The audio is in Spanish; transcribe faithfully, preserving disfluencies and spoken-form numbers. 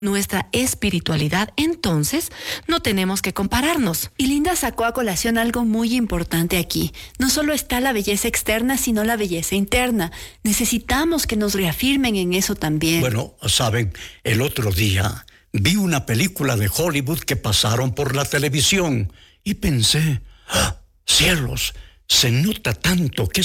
nuestra espiritualidad, entonces no tenemos que compararnos. Y Linda sacó a colación algo muy importante aquí. No solo está la belleza externa, sino la belleza interna. Necesitamos que nos reafirmen en eso también. Bueno, saben, el otro día vi una película de Hollywood que pasaron por la televisión y pensé, ¡ah, cielos! Se nota tanto que